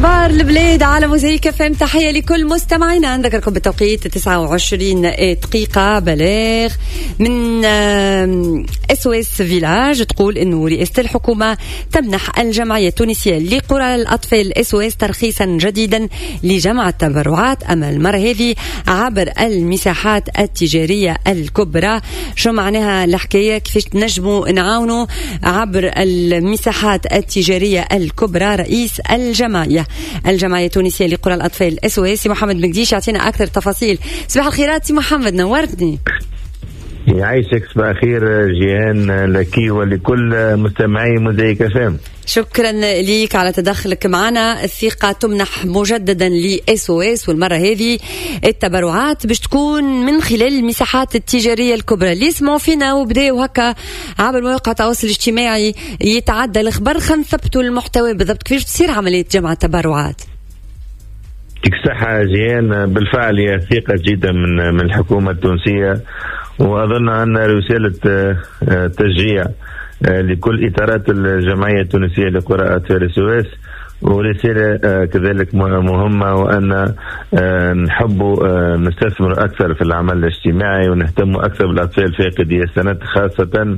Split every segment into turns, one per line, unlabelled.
أخبار البلاد على موزايك FM. تحية لكل مستمعينا. نذكركم بالتوقيت 29 دقيقة بلاغ من SOS فيلاج تقول إنه رئاسة الحكومة تمنح الجمعية التونسية لقرى الأطفال SOS ترخيصا جديدا لجمع التبرعات أما المرة هذه عبر المساحات التجارية الكبرى. شو معناها الحكاية؟ كيفاش نجموا نعاونوا عبر المساحات التجارية الكبرى؟ رئيس الجمعية التونسية لقرى الأطفال SOS محمد مقديش يعطينا أكثر تفاصيل. صباح الخيرات محمد، نورتني.
يعيشك صباح خير جيهان لك ولكل مستمعي موزايك FM.
شكرا ليك على تدخلك معنا. الثقة تمنح مجددا لSOS والمرة هذه التبرعات باش تكون من خلال المساحات التجارية الكبرى. اللي يسمعوا فينا وبداوا هكا عبر مواقع التواصل الاجتماعي يتعدى الخبر، خلينا نثبتوا المحتوى بالضبط كيفاش تصير عملية جمع التبرعات.
يعطيك الصحة جيهان، بالفعل هي ثقة جدا من الحكومة التونسية، وأظن أن رسالة تشجيع لكل إطارات الجمعية التونسية لقرى أطفال SOS، ورسالة كذلك مهمة، وأن نحب نستثمر أكثر في العمل الاجتماعي ونهتم أكثر بالأطفال فاقدي السنة، خاصة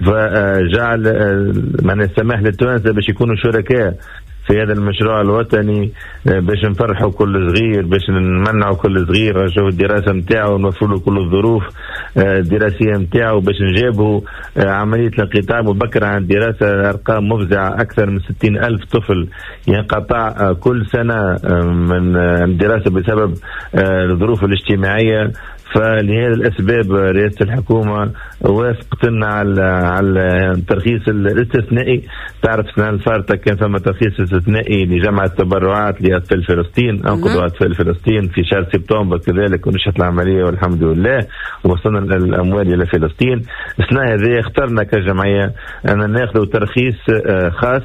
فجعل من السماح للتوانسة باش يكونوا شركاء في هذا المشروع الوطني، باش نفرحوا كل صغير، باش نمنعوا كل صغير نشوف الدراسة متاعه ونوفروا له كل الظروف الدراسية متاعه، باش نجيبوا عملية الانقطاع مبكر عن الدراسة. أرقام مفزعة، أكثر من 60,000 طفل ينقطع كل سنة من الدراسة بسبب الظروف الاجتماعية. فلهذه الأسباب رئاسة الحكومة وافقتنا على الترخيص الاستثنائي. تعرف السنة الفارطة كان فما ترخيص استثنائي لجمع التبرعات لأطفال فلسطين، أنقذوا أطفال فلسطين في شهر سبتمبر كذلك، ونشأت العملية والحمد لله وصلنا الأموال إلى فلسطين. السنة هذه اخترنا كجمعية أن ناخذ ترخيص خاص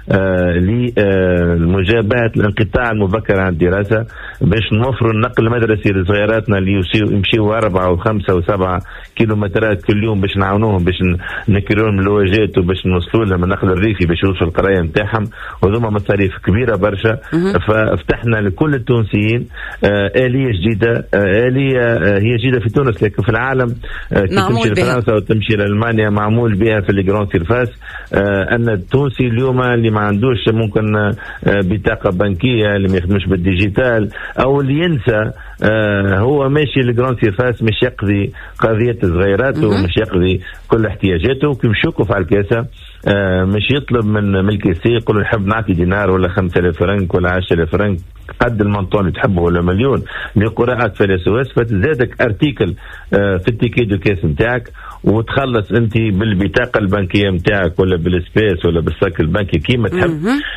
لمجابهة الانقطاع المبكر عن الدراسة، باش نوفروا النقل المدرسي لصغيراتنا اللي يمشيوا 4 و5 و7 كيلومترات كل يوم، باش نعاونوهم باش نكررهم الواجهات وباش نوصلوا لهم النقل الريفي باش يوصلوا القرايه نتاعهم، وهذوما مصاريف كبيره برشا. ففتحنا لكل التونسيين آلية جديدة، آلية هي جديدة في تونس لكن في العالم كي تمشي لفرنسا وتمشي لألمانيا معمول بها في الجران سيرفاس. أن التونسي اليوم اللي ما عندوش ممكن بطاقة بنكية، اللي ما يخدمش بالديجيتال، أو اللي ينسى هو ماشي لجران سيرفاس مش يقضي قضية صغيراته ومش يقضي كل احتياجاته، كي مشوكوا على الكاسة مش يطلب من الكيسي يقول نحب نعطي دينار ولا 5,000 فرنك ولا 10,000 فرنك قد المنطون اللي تحبه ولا مليون لقراءات في SOS، فتزادك ارتيكل في التيكي دو كاس نتاعك وتخلص انت بالبطاقه البنكيه نتاعك ولا بالسبيس ولا بالساك البنكي كيما تحب.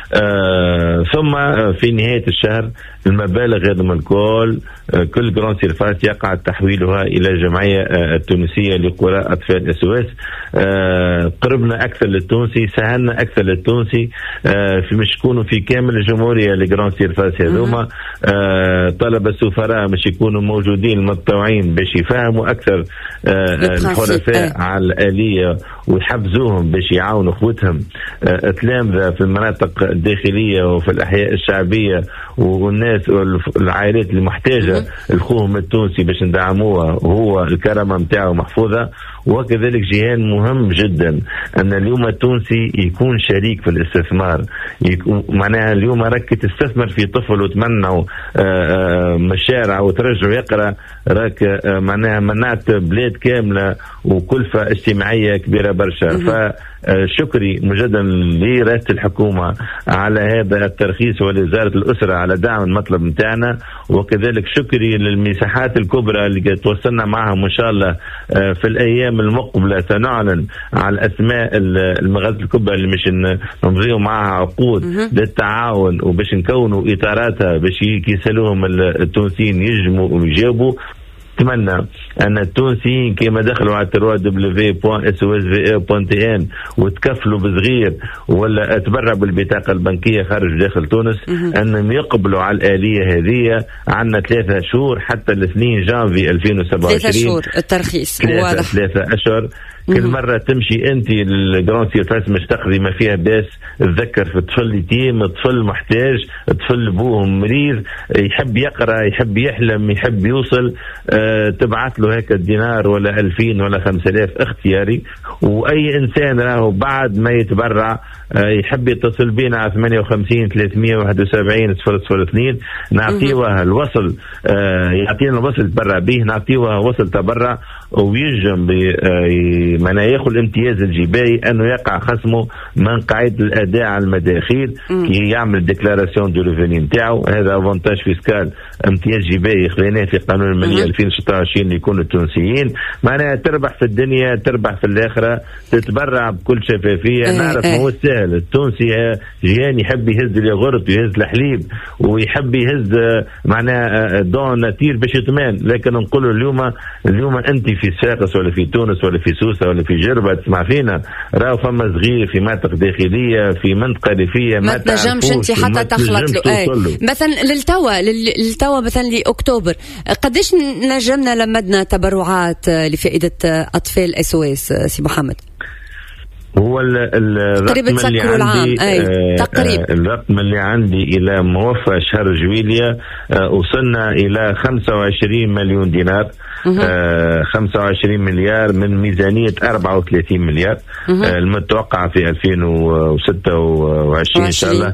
ثم في نهايه الشهر المبالغ هذم الكل كل جران سيرفاس يقع تحويلها الى الجمعيه التونسيه لقرى اطفال SOS. قربنا اكثر للتونسي، سهلنا اكثر للتونسي في مش يكونوا في كامل الجمهوريه لجران سيرفاس هذوما. طلب السفراء مش يكونوا موجودين متطوعين باش يفهموا اكثر الحرفاء على الآلية ويحفزوهم باش يعاونوا اخوتهم تلامذة في المناطق الداخلية وفي الأحياء الشعبية والناس والعائلات اللي محتاجة لخوهم التونسي باش ندعموها، وهو الكرامة متاعه محفوظة. وكذلك جيهان مهم جدا أن اليوم التونسي يكون شريك في الاستثمار، معناها اليوم راك تستثمر في طفل وتمنعوا مشارع وترجعوا يقرأ، راك معناها منعت بلاد كاملة وكلفة اجتماعية كبيرة برشا. فشكري مجددا لرئاسة الحكومة على هذا الترخيص ولوزارة الأسرة على دعم المطلب متاعنا، وكذلك شكري للمساحات الكبرى اللي توصلنا معهم إن شاء الله في الأيام المقبلة سنعلن على أسماء المغازل الكبرى اللي مش نمضيوا معها عقود للتعاون وباش نكونوا إطاراتها باش يسألوهم التونسيين يجموا ويجابوا. أتمنى أن التونسيين كما دخلوا على www.sosva.tn وتكفلوا بصغير ولا تبرع بالبطاقة البنكية خارج داخل تونس أنهم يقبلوا على الآلية هذه. عندنا 3 شهور حتى 2 جانفي 2027،
3 شهور الترخيص واضح،
3 أشهر كل مرة تمشي أنت للجران سيرفاس مش تقضي ما فيها باس، تذكر في طفل يتيم، طفل محتاج، طفل أبوه مريض يحب يقرأ، يحب يحلم، يحب يوصل، تبعث له هيك دينار ولا 2000 ولا 5000 اختياري. وأي إنسان راهو بعد ما يتبرع يحب يتصل بينا على 58 371 002 نعطيه الوصل، يعطينا الوصل يتبرع به، نعطيه وصل تبرع ويجم من ياخذ الامتياز الجبائي انه يقع خصمه من قاعده الاداء على المداخيل كي يعمل ديكلاراسيون دو ريفيني نتاعو. هذا افونتاج فيسكال، امتياز جبائي خليناه في قانون الماليه 2026 يكون التونسيين. معناها تربح في الدنيا تربح في الاخره، تتبرع بكل شفافيه. نعرف هو سهل، التونسي جيان يحب يهز الياغورت ويهز الحليب ويحب يهز معناها دون ناتير باش يطمئن، لكن نقول اليوم انت في ساقس ولا في تونس ولا في سوسه ولا في جربه تسمع فينا، راهو فما صغير في منطقه داخليه في منطقه ريفيه
ما تنجمش انت حتى تخلط له. مثلا للتوا مثلا لاكتوبر قديش نجمنا لمدنا تبرعات لفائده اطفال SOS سي محمد؟
هو الرقم اللي عندي الرقم اللي عندي إلى موفى شهر جويلية وصلنا إلى 25 مليون دينار، 25 مليار من ميزانية 34 مليار المتوقعة في 2026 إن شاء الله.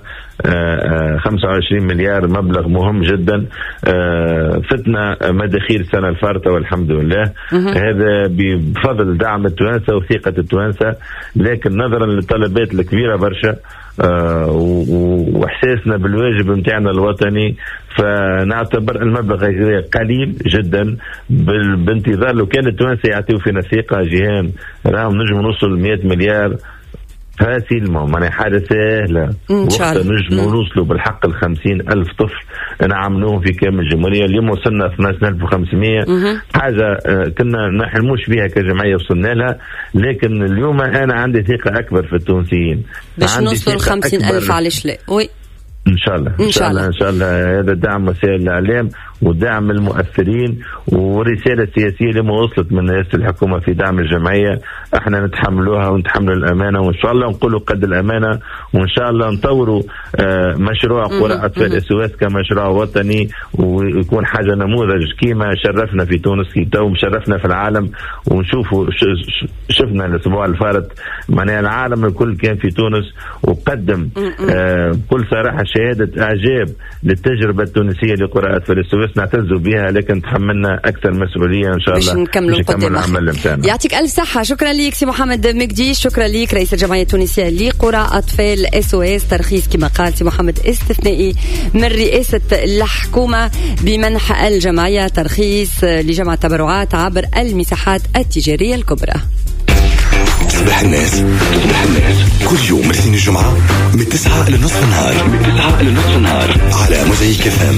25 مليار مبلغ مهم جدا. فتنا مداخيل السنة الفارطة والحمد لله. هذا بفضل دعم التوانسة وثقة التوانسة، لكن نظرا للطلبات الكبيرة برشا واحساسنا بالواجب متاعنا الوطني فنعتبر المبلغ قليل جدا بانتظار لو كان التوانسة يعطيو فينا ثقة جهان راهم نجم نوصل 100 مليار فاسيل. معناها حاجة سهلة وقت نجم نوصلوا بالحق 50,000 طفل نعملوهم في كامل الجمهورية. اليوم وصلنا 12,500 حاجة كنا نحلموش بها كجمعية وصلنا لها، لكن اليوم أنا عندي ثقة أكبر في التونسيين
باش نوصلوا 50,000. علاش لا؟ وي
إن شاء الله إن شاء الله إن شاء الله. هذا دعم وسائل الإعلام ودعم المؤثرين والرسالة السياسية اللي ما وصلت من رئاسة الحكومة في دعم الجمعية احنا نتحملوها ونتحمل الأمانة، وإن شاء الله نقولوا قد الأمانة، وإن شاء الله نطوروا مشروع قرى أطفال SOS كمشروع وطني ويكون حاجة نموذج كيما شرفنا في تونس كي تو مشرفنا في العالم. ونشوفوا شفنا الأسبوع الفارط معناها العالم الكل كان في تونس وقدم بكل صراحة شهادة إعجاب للتجربة التونسية لقرى أطفال SOS نعتزوا بها، لكن تحملنا أكثر مسؤولية إن شاء الله باش نكمل العمل نتاعنا.
يعطيك ألف صحة. شكرا ليك سي محمد مكدي، شكرا ليك رئيس الجمعية التونسية لقرى أطفال SOS. ترخيص كما قال سي محمد استثنائي من رئاسة الحكومة بمنح الجمعية ترخيص لجمع التبرعات عبر المساحات التجارية الكبرى.
صباح الناس كل يوم الاثنين الجمعة من 9 إلى نصف النهار على موزايك FM.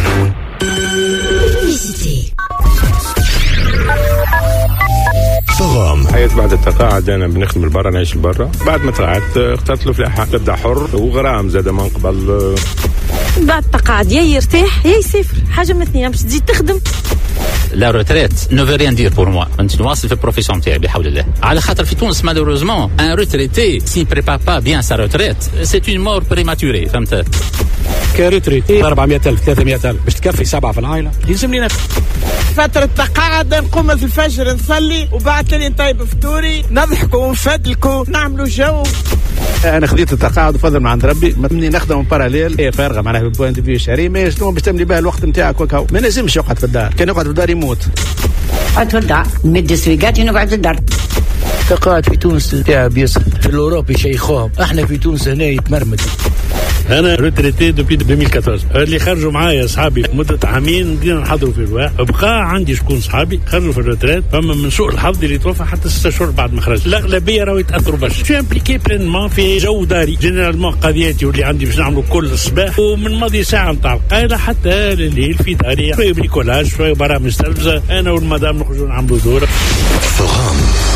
فغام حياة بعد التقاعد أنا بنخدم برا نعيش برا. بعد ما تقاعدت اخترت له فلاحة تبدأ حر وغرام زاد من قبل.
بعد التقاعد يا يرتاح يا يسافر، حاجة من اثنين، باش تزيد تخدم.
لا روتريت نو في ريان دير بور موا. انت نواصل في البروفيسيون تاعي بحول الله، على خاطر في تونس مالوروزمون ان روتريتي سي بريبار با بيان سا روتريت سي اون مور بريماتوري. فهمت؟
كروتريتي 400,000 300,000 باش تكفي 7 في العائلة يلزمني نفس
فترة تقاعد نقوم في الفجر نصلي وبعد لي نطيب فطوري نضحكوا ونفدلكوا نعملوا جو.
انا خذيت التقاعد بفضل من عند ربي، مني نخدم باراليل هي فارغه معناها بوين دو في شهري، ما شنو باش تملي بها الوقت نتاعك وكاو. ما لازمش يقعد في الدار، كان يقعد في الدار يموت.
قعد في الدار مد سويقاتي نقعد في الدار.
التقاعد في تونس تعب ياسر، في الاوروبي يشيخوهم، احنا في تونس هنا يتمرمد.
انا روتريتي دوبي 2014. اللي خرجوا معايا اصحابي مده عامين بدينا نحضروا في الواح، بقى عندي شكون صحابي خرجوا في الروتريت، فما من سوء الحظ اللي توفى حتى 6 شهور بعد ما خرج. الاغلبيه راهو يتاثروا برشا. شو امبليكي بلينمون في جو داري جينيرالمون قضياتي واللي عندي باش نعملوا كل الصباح، ومن ماضي ساعه نتاع القايله حتى الليل في داري شويه بريكولاج شويه برامج تلفزه، انا والمدام نخرجوا نعملوا دوره.
فغام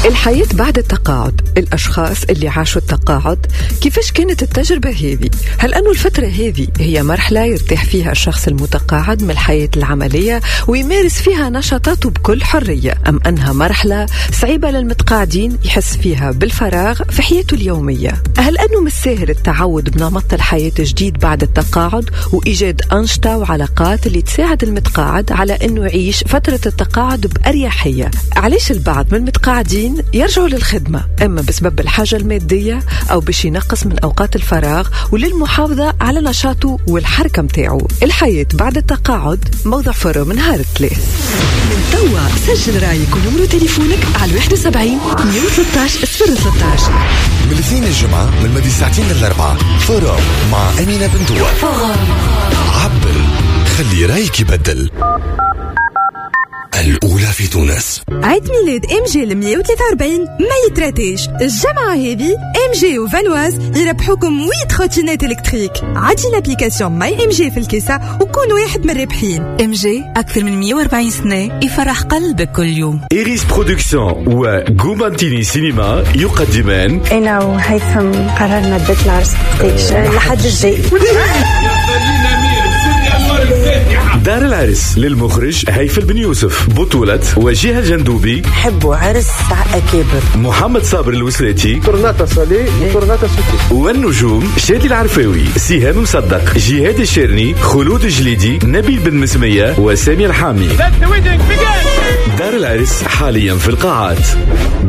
الحياة بعد التقاعد، الأشخاص اللي عاشوا التقاعد كيفاش كانت التجربة هذه؟ هل أنه الفترة هذه هي مرحلة يرتاح فيها الشخص المتقاعد من الحياة العملية ويمارس فيها نشاطاته بكل حرية، أم أنها مرحلة صعيبة للمتقاعدين يحس فيها بالفراغ في حياته اليومية؟ هل أنه مستاهل التعود بنمط الحياة الجديد بعد التقاعد وإيجاد أنشطة وعلاقات اللي تساعد المتقاعد على أنه يعيش فترة التقاعد بأريحية؟ علاش البعض من المتقاعدين يرجعوا للخدمة، إما بسبب الحاجة المادية أو باش ينقص من أوقات الفراغ وللمحافظة على نشاطه والحركة متاعه؟ الحياة بعد التقاعد موضوع فرو من نهار الثلاث. من توا سجل رايك ونمرو تليفونك على 71 113 013.
من الاثنين الجمعة من مدي ساعتين للأربعة فرو مع أمينة بنتوا. عبر خلي رايك يبدل. الأولى في تونس.
عيد ميلاد ام جي 143 ما يتراتيش. الجمعة هذه ام جي وفالواز يربحوكم 8 تروتينات الكتريك. عادي الابليكاسيون ماي ام جي في الكيسة وكونوا واحد من الرابحين. ام جي أكثر من 140 سنة يفرح قلبك كل يوم.
إيريس برودكسيون وغومانتيني سينما يقدمان
أنا وهيثم قررنا بدات العرس لحد الجاي.
دار العرس للمخرج هيفل بن يوسف، بطولة وجيه الجندوبي،
حبوا عرس تاع أكابر،
محمد صابر الوسلاتي،
طرناطة صالي وطرناطة سوتي،
والنجوم شادي العرفاوي، سهام مصدق، جهاد الشيرني، خلود الجليدي، نبيل بن مسمية وسامي الحامي. دار العرس حاليا في القاعات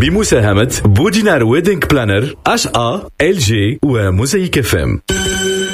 بمساهمة بودينار ويدنج بلانر، HA، LG وموزايك FM.